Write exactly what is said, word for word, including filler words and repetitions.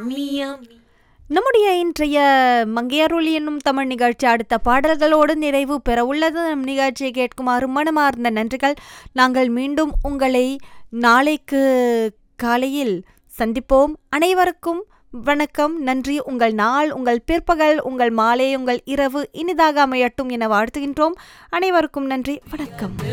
yummy, yummy. நம்முடைய இன்றைய மங்கையருளி என்னும் தமிழ் நிகழ்ச்சி அடுத்த பாடல்களோடு நிறைவு பெற உள்ளது. நம் நிகழ்ச்சியை கேட்குமாறு மனமார்ந்த நன்றிகள். நாங்கள் மீண்டும் உங்களை நாளைக்கு காலையில் சந்திப்போம். அனைவருக்கும் வணக்கம், நன்றி. உங்கள் நாள், உங்கள் பிற்பகல், உங்கள் மாலை, உங்கள் இரவு இனிதாக அமையட்டும் என வாழ்த்துகின்றோம். அனைவருக்கும் நன்றி, வணக்கம்.